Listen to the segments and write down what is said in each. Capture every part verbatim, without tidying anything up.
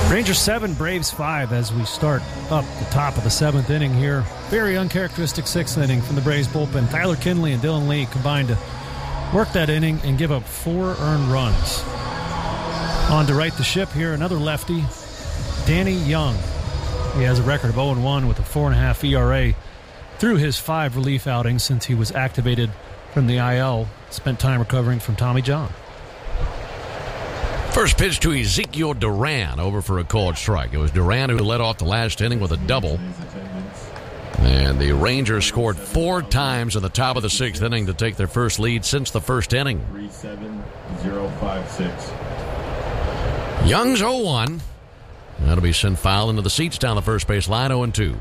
Rangers seven, Braves five as we start up the top of the seventh inning here. Very uncharacteristic sixth inning from the Braves bullpen. Tyler Kinley and Dylan Lee combined to work that inning and give up four earned runs. On to right the ship here, another lefty, Danny Young. He has a record of oh and one with a four point five E R A through his five relief outings since he was activated from the I L. Spent time recovering from Tommy John. First pitch to Ezekiel Duran, over for a called strike. It was Duran who led off the last inning with a double. And the Rangers scored four times in the top of the sixth inning to take their first lead since the first inning. three seven zero five six. Young's oh one. That'll be sent foul into the seats down the first base line, oh and two.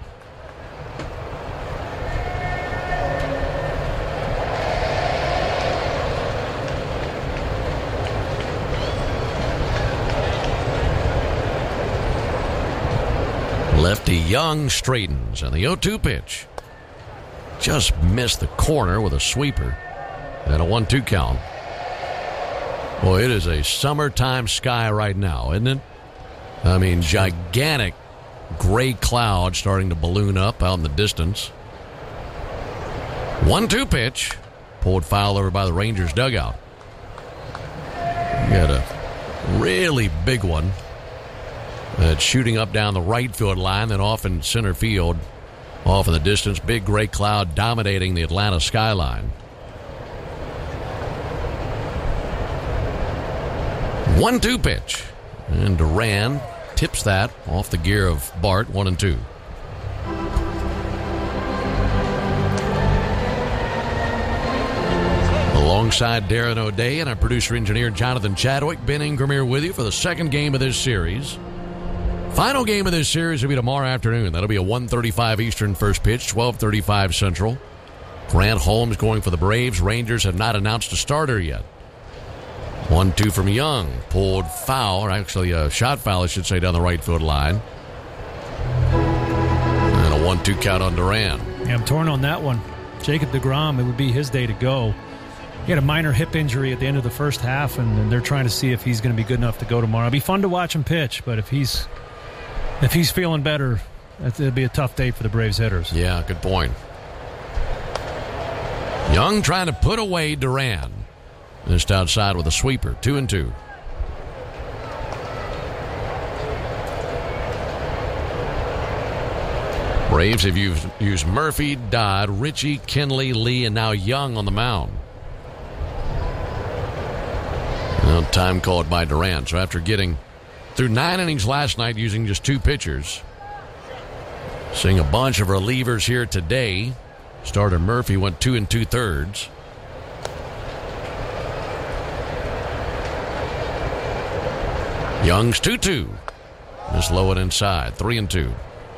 Lefty Young straightens, and the oh two pitch just missed the corner with a sweeper and a one two count. Boy, it is a summertime sky right now, isn't it? I mean, gigantic gray cloud starting to balloon up out in the distance. one two pitch pulled foul over by the Rangers dugout. You got a really big one. That's shooting up down the right field line, then off in center field, off in the distance. Big gray cloud dominating the Atlanta skyline. one two pitch. And Duran tips that off the gear of Bart, one and two. Alongside Darren O'Day and our producer-engineer Jonathan Chadwick, Ben Ingram here with you for the second game of this series. Final game of this series will be tomorrow afternoon. That'll be a one thirty-five Eastern first pitch, twelve thirty-five Central. Grant Holmes going for the Braves. Rangers have not announced a starter yet. one two from Young. Pulled foul, or actually a shot foul, I should say, down the right field line. And a one two count on Duran. Yeah, I'm torn on that one. Jacob deGrom, it would be his day to go. He had a minor hip injury at the end of the first half, and, and they're trying to see if he's going to be good enough to go tomorrow. It'll be fun to watch him pitch, but if he's if he's feeling better, it'll be a tough day for the Braves hitters. Yeah, good point. Young trying to put away Duran. Just outside with a sweeper, two and two. Braves have used, used Murphy, Dodd, Ritchie, Kinley, Lee, and now Young on the mound. Now time called by Duran. So after getting through nine innings last night using just two pitchers, seeing a bunch of relievers here today. Starter Murphy went two and two thirds. Young's two two. Just low and inside. three and two.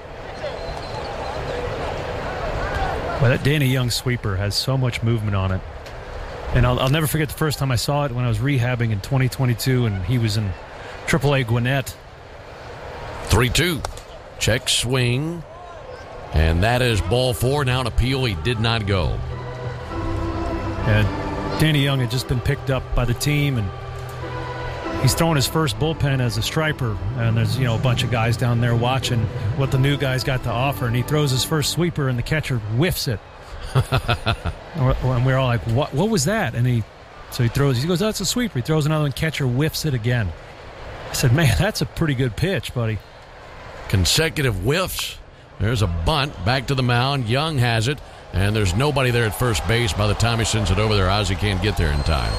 Well, that Danny Young sweeper has so much movement on it. And I'll, I'll never forget the first time I saw it when I was rehabbing in twenty twenty-two, and he was in triple A Gwinnett. three two. Check swing. And that is ball four. Now an appeal. He did not go. And Danny Young had just been picked up by the team, and he's throwing his first bullpen as a striper, and there's, you know, a bunch of guys down there watching what the new guys got to offer, and he throws his first sweeper, and the catcher whiffs it. And we're all like, what What was that? And he, so he throws, he goes, that's a sweeper. He throws another one, catcher whiffs it again. I said, man, that's a pretty good pitch, buddy. Consecutive whiffs. There's a bunt back to the mound. Young has it, and there's nobody there at first base by the time he sends it over there. Ozzie can't get there in time.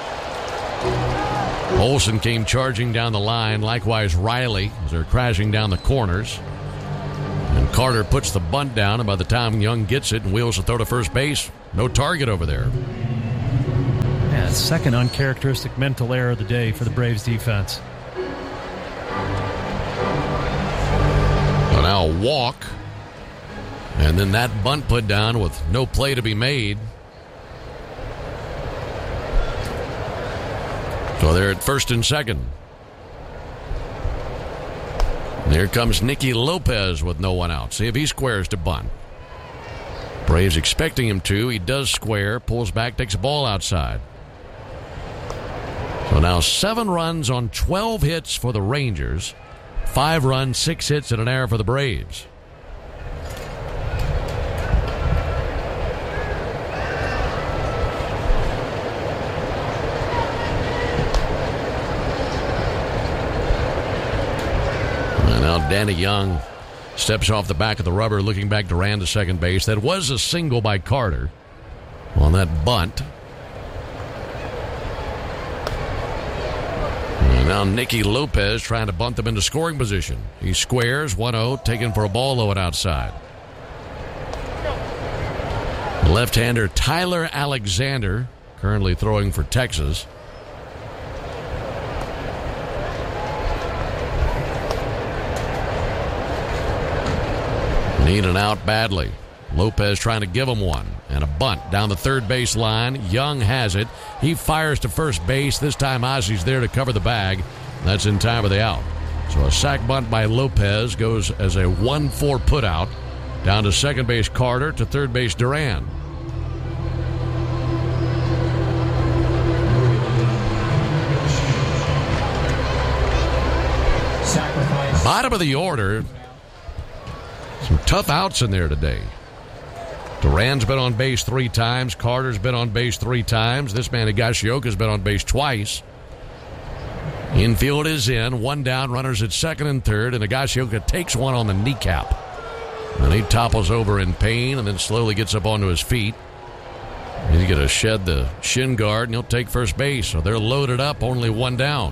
Olsen came charging down the line. Likewise, Riley, as they're crashing down the corners. And Carter puts the bunt down, and by the time Young gets it and wheels to throw to first base, no target over there. Yeah, second uncharacteristic mental error of the day for the Braves defense. So now a walk, and then that bunt put down with no play to be made. So they're at first and second. And here comes Nicky Lopez with no one out. See if he squares to bunt. Braves expecting him to. He does square, pulls back, takes a ball outside. So now seven runs on twelve hits for the Rangers. Five runs, six hits, and an error for the Braves. And now Danny Young steps off the back of the rubber, looking back Duran to second base. That was a single by Carter on that bunt. And now Nicky Lopez trying to bunt them into scoring position. He squares, one oh, taken for a ball low and outside. Left-hander Tyler Alexander, currently throwing for Texas. Need an out badly. Lopez trying to give him one. And a bunt down the third base line. Young has it. He fires to first base. This time Ozzy's there to cover the bag. That's in time for the out. So a sac bunt by Lopez goes as a one four putout. Down to second base Carter, to third base Duran. Sacrifice. Bottom of the order. Some tough outs in there today. Duran's been on base three times. Carter's been on base three times. This man, Higashioka's been on base twice. Infield is in. One down. Runners at second and third. And Higashioka takes one on the kneecap. And he topples over in pain and then slowly gets up onto his feet. He's going to shed the shin guard and he'll take first base. So they're loaded up. Only one down.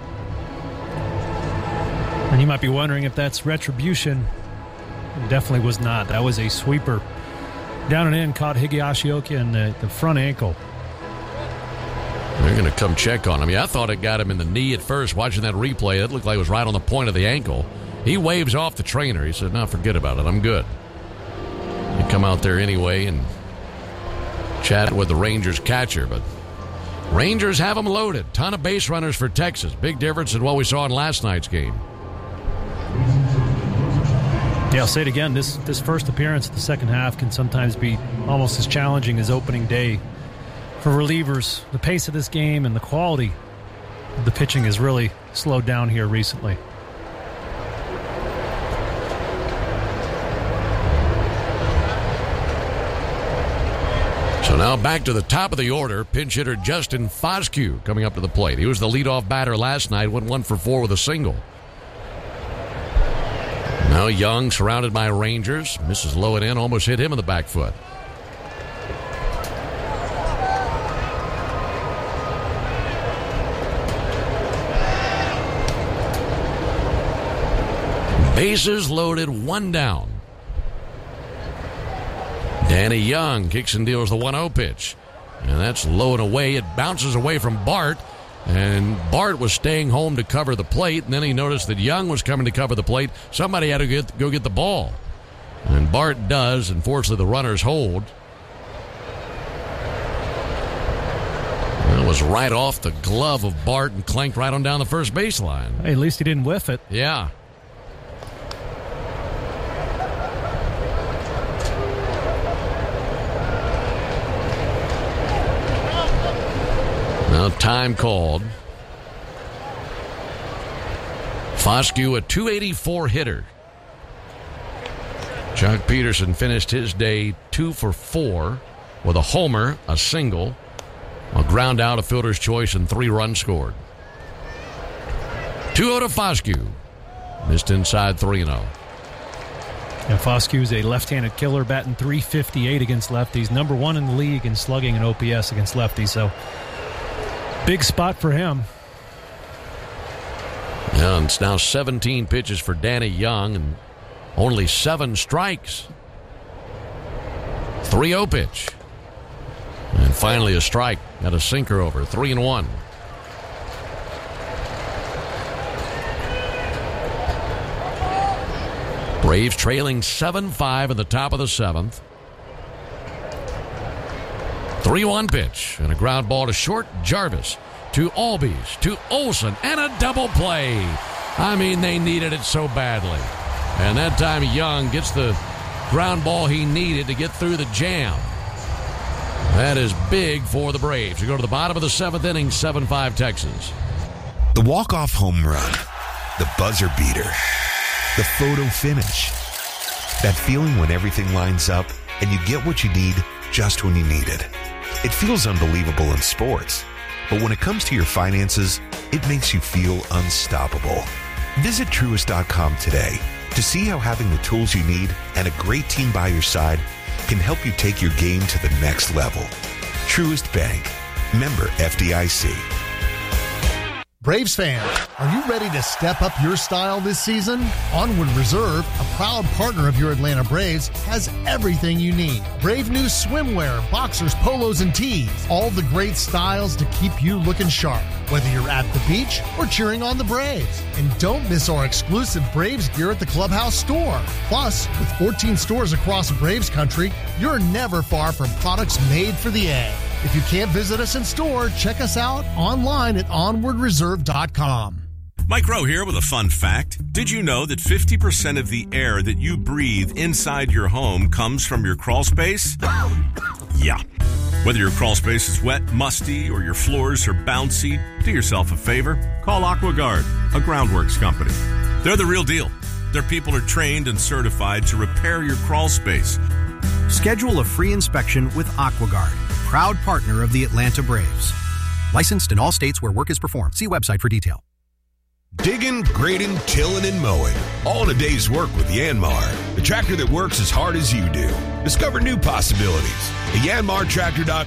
And you might be wondering if that's retribution. It definitely was not. That was a sweeper. Down and in, caught Higashioka in the, the front ankle. They're going to come check on him. Yeah, I thought it got him in the knee at first. Watching that replay, it looked like it was right on the point of the ankle. He waves off the trainer. He said, no, forget about it. I'm good. He come out there anyway and chat with the Rangers catcher. But Rangers have them loaded. Ton of base runners for Texas. Big difference in what we saw in last night's game. Yeah, I'll say it again. This this first appearance of the second half can sometimes be almost as challenging as opening day for relievers. The pace of this game and the quality of the pitching has really slowed down here recently. So now back to the top of the order. Pinch hitter Justin Foscue coming up to the plate. He was the leadoff batter last night, went one for four with a single. Now Young, surrounded by Rangers, misses low and in, almost hit him in the back foot. Bases loaded, one down. Danny Young kicks and deals the one oh pitch. And that's low and away. It bounces away from Bart. And Bart was staying home to cover the plate, and then he noticed that Young was coming to cover the plate. Somebody had to get, go get the ball. And Bart does, and fortunately the runners hold. That was right off the glove of Bart and clanked right on down the first baseline. Hey, at least he didn't whiff it. Yeah. Now time called. Foscue, a two eighty-four hitter. Chuck Peterson finished his day two for four with a homer, a single, a ground out, a fielder's choice, and three runs scored. two oh to Foscue. Missed inside three and oh. And Foscue's a left-handed killer, batting three fifty-eight against lefties. Number one in the league in slugging and O P S against lefties. So big spot for him. Yeah, and it's now seventeen pitches for Danny Young and only seven strikes. three oh pitch. And finally a strike. Got a sinker over. Three and one. Braves trailing seven five in the top of the seventh. three one pitch and a ground ball to short. Jarvis to Albies to Olsen and a double play. I mean, they needed it so badly. And that time Young gets the ground ball he needed to get through the jam. That is big for the Braves. We go to the bottom of the seventh inning, seven five Texas. The walk-off home run. the buzzer beater, the photo finish. That feeling when everything lines up and you get what you need just when you need it. It feels unbelievable in sports, but when it comes to your finances, it makes you feel unstoppable. Visit Truist dot com today to see how having the tools you need and a great team by your side can help you take your game to the next level. Truist Bank. Member F D I C. Braves fans, are you ready to step up your style this season? Onward Reserve, a proud partner of your Atlanta Braves, has everything you need. Brave new swimwear, boxers, polos, and tees. All the great styles to keep you looking sharp, whether you're at the beach or cheering on the Braves. And don't miss our exclusive Braves gear at the Clubhouse store. Plus, with fourteen stores across Braves country, you're never far from products made for the A. If you can't visit us in store, check us out online at onward reserve dot com. Mike Rowe here with a fun fact. Did you know that fifty percent of the air that you breathe inside your home comes from your crawl space? Yeah. Whether your crawl space is wet, musty, or your floors are bouncy, do yourself a favor. Call AquaGuard, a groundworks company. They're the real deal. Their people are trained and certified to repair your crawl space. Schedule a free inspection with AquaGuard, proud partner of the Atlanta Braves. Licensed in all states where work is performed. See website for detail. Digging, grading, tilling, and mowing. All in a day's work with Yanmar, the tractor that works as hard as you do. Discover new possibilities at yanmar tractor dot